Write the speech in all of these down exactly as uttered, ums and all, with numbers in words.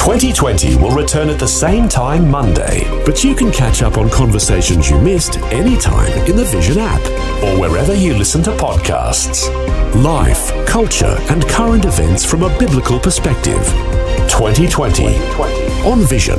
twenty twenty will return at the same time Monday, but you can catch up on conversations you missed anytime in the Vision app or wherever you listen to podcasts. Life, culture, and current events from a biblical perspective. twenty twenty on Vision.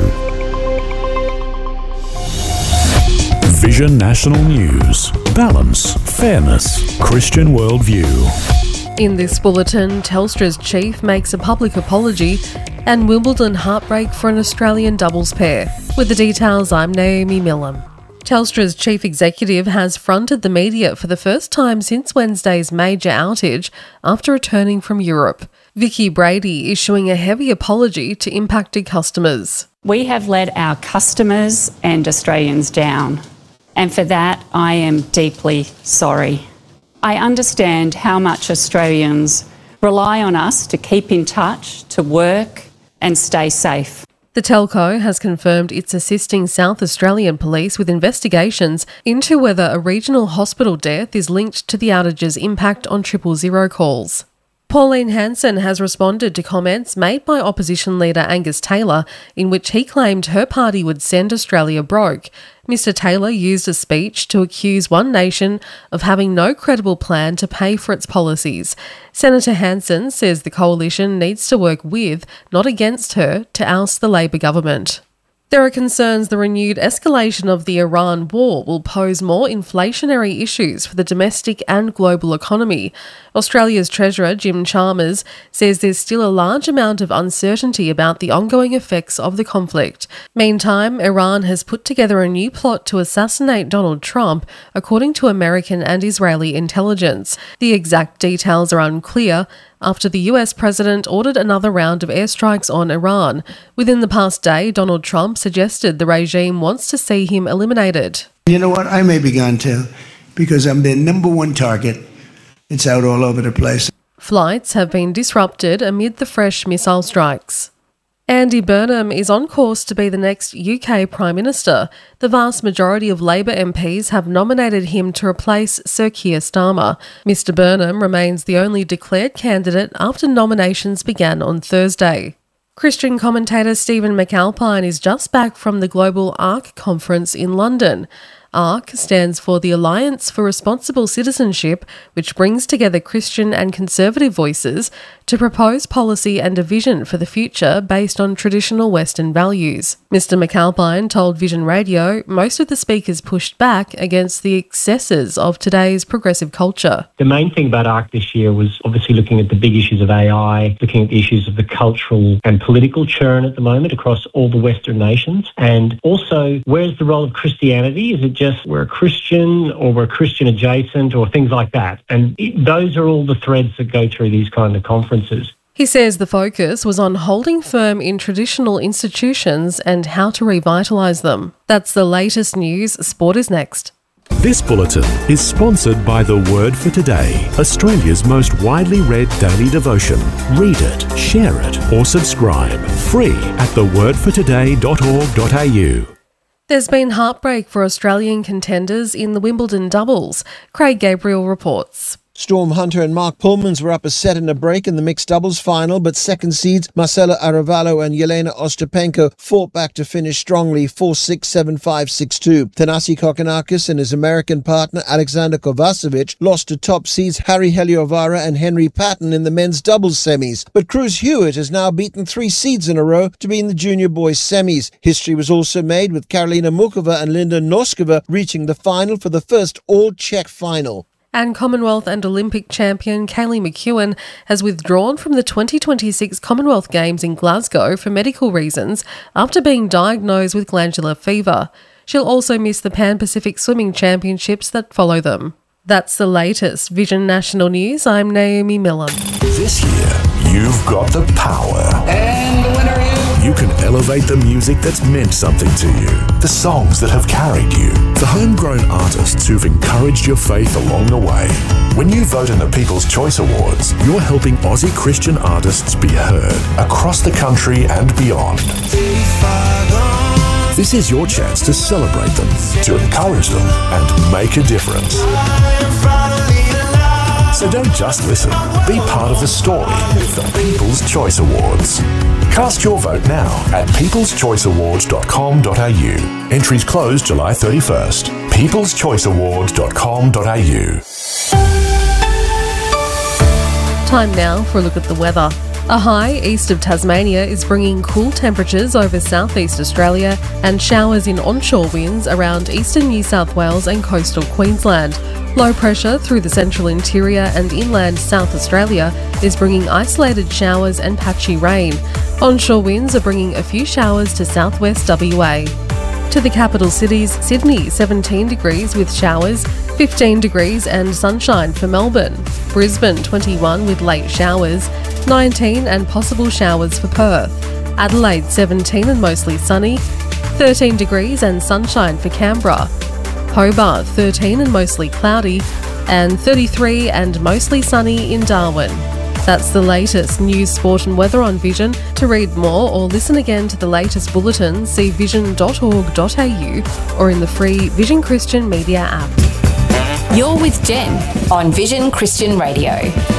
Vision National News. Balance, fairness, Christian worldview. In this bulletin, Telstra's chief makes a public apology and Wimbledon heartbreak for an Australian doubles pair. With the details, I'm Naomi Millam. Telstra's chief executive has fronted the media for the first time since Wednesday's major outage after returning from Europe. Vicky Brady issuing a heavy apology to impacted customers. We have let our customers and Australians down, and for that I am deeply sorry. I understand how much Australians rely on us to keep in touch, to work and stay safe. The telco has confirmed it's assisting South Australian Police with investigations into whether a regional hospital death is linked to the outage's impact on triple zero calls. Pauline Hanson has responded to comments made by opposition leader Angus Taylor in which he claimed her party would send Australia broke. Mister Taylor used a speech to accuse One Nation of having no credible plan to pay for its policies. Senator Hanson says the coalition needs to work with, not against her, to oust the Labor government. There are concerns the renewed escalation of the Iran war will pose more inflationary issues for the domestic and global economy. Australia's Treasurer Jim Chalmers says there's still a large amount of uncertainty about the ongoing effects of the conflict. Meantime, Iran has put together a new plot to assassinate Donald Trump, according to American and Israeli intelligence. The exact details are unclear, after the U S president ordered another round of airstrikes on Iran. Within the past day, Donald Trump suggested the regime wants to see him eliminated. You know what? I may be gone too, because I'm their number one target. It's out all over the place. Flights have been disrupted amid the fresh missile strikes. Andy Burnham is on course to be the next U K Prime Minister. The vast majority of Labor M Ps have nominated him to replace Sir Keir Starmer. Mister Burnham remains the only declared candidate after nominations began on Thursday. Christian commentator Stephen McAlpine is just back from the Global ARC conference in London. ARC stands for the Alliance for Responsible Citizenship, which brings together Christian and conservative voices to propose policy and a vision for the future based on traditional Western values. Mister McAlpine told Vision Radio most of the speakers pushed back against the excesses of today's progressive culture. The main thing about ARC this year was obviously looking at the big issues of A I, looking at the issues of the cultural and political churn at the moment across all the Western nations, and also where's the role of Christianity? Is it just we're a Christian or we're Christian adjacent or things like that? And it, those are all the threads that go through these kind of conferences. He says the focus was on holding firm in traditional institutions and how to revitalise them. That's the latest news. Sport is next. This bulletin is sponsored by The Word for Today, Australia's most widely read daily devotion. Read it, share it, or subscribe. Free at the word for today dot org dot a u. There's been heartbreak for Australian contenders in the Wimbledon doubles. Craig Gabriel reports. Storm Hunter and Mark Pullmans were up a set and a break in the mixed doubles final, but second seeds Marcela Arevalo and Yelena Ostapenko fought back to finish strongly four six, seven five, six two. Thanasi Kokkinakis and his American partner Alexander Kovacevic lost to top seeds Harry Heliovara and Henry Patton in the men's doubles semis. But Cruz Hewitt has now beaten three seeds in a row to be in the junior boys semis. History was also made with Karolina Mukova and Linda Noskova reaching the final for the first all-Czech final. And Commonwealth and Olympic champion Kaylee McEwen has withdrawn from the twenty twenty-six Commonwealth Games in Glasgow for medical reasons after being diagnosed with glandular fever. She'll also miss the Pan-Pacific Swimming Championships that follow them. That's the latest Vision National News. I'm Naomi Millam. This year, you've got the power. And the winner is... You can elevate the music that's meant something to you, the songs that have carried you, the homegrown artists who've encouraged your faith along the way. When you vote in the People's Choice Awards, you're helping Aussie Christian artists be heard across the country and beyond. This is your chance to celebrate them, to encourage them, and make a difference. So don't just listen. Be part of the story with the People's Choice Awards. Cast your vote now at peoples choice awards dot com dot a u. Entries close July thirty-first. peoples choice awards dot com dot a u. Time now for a look at the weather. A high east of Tasmania is bringing cool temperatures over southeast Australia and showers in onshore winds around eastern New South Wales and coastal Queensland. Low pressure through the central interior and inland South Australia is bringing isolated showers and patchy rain. Onshore winds are bringing a few showers to southwest W A. To the capital cities, Sydney seventeen degrees with showers, fifteen degrees and sunshine for Melbourne. Brisbane twenty-one with late showers, nineteen and possible showers for Perth. Adelaide seventeen and mostly sunny, thirteen degrees and sunshine for Canberra. Hobart thirteen and mostly cloudy, and thirty-three and mostly sunny in Darwin. That's the latest news, sport and weather on Vision. To read more or listen again to the latest bulletin, see vision dot org dot a u or in the free Vision Christian Media app. You're with Jen on Vision Christian Radio.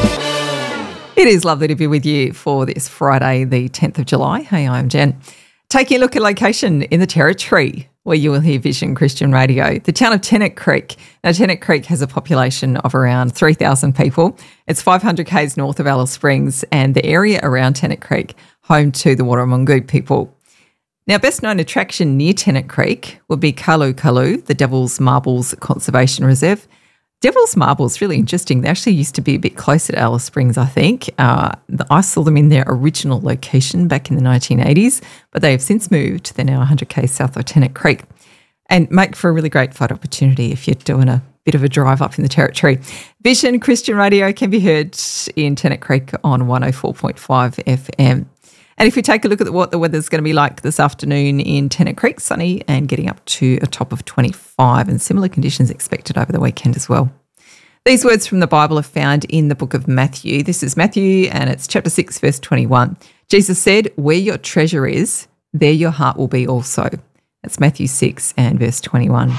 It is lovely to be with you for this Friday, the tenth of July. Hey, I'm Jen. Taking a look at location in the Territory, where you will hear Vision Christian Radio. The town of Tennant Creek. Now, Tennant Creek has a population of around three thousand people. It's five hundred kays north of Alice Springs, and the area around Tennant Creek, home to the Warramungu people. Now, best known attraction near Tennant Creek would be Kalu Kalu, the Devil's Marbles Conservation Reserve. Devil's Marbles, really interesting. They actually used to be a bit closer to Alice Springs, I think. Uh, I saw them in their original location back in the nineteen eighties, but they have since moved. They're now one hundred kays south of Tennant Creek and make for a really great photo opportunity if you're doing a bit of a drive up in the Territory. Vision Christian Radio can be heard in Tennant Creek on one oh four point five F M. And if we take a look at what the weather's going to be like this afternoon in Tennant Creek, sunny and getting up to a top of twenty-five, and similar conditions expected over the weekend as well. These words from the Bible are found in the book of Matthew. This is Matthew and it's chapter six, verse twenty-one. Jesus said, "Where your treasure is, there your heart will be also." That's Matthew six and verse twenty-one.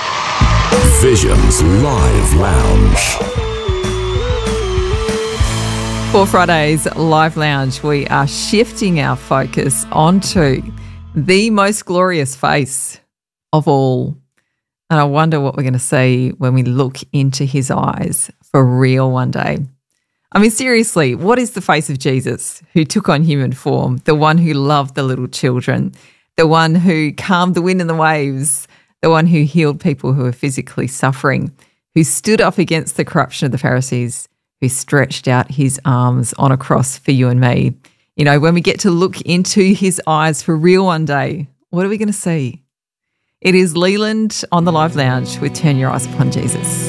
Vision's Live Lounge. For Friday's Live Lounge, we are shifting our focus onto the most glorious face of all. And I wonder what we're going to see when we look into his eyes for real one day. I mean, seriously, what is the face of Jesus who took on human form, the one who loved the little children, the one who calmed the wind and the waves, the one who healed people who were physically suffering, who stood up against the corruption of the Pharisees, who stretched out his arms on a cross for you and me. You know, when we get to look into his eyes for real one day, what are we going to see? It is Leland on the Live Lounge with Turn Your Eyes Upon Jesus.